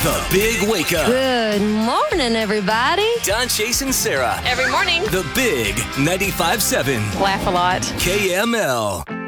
The Big Wake Up. Good morning, everybody. Don, Chase, and Sarah. Every morning. The Big 95.7. Laugh a lot. KML.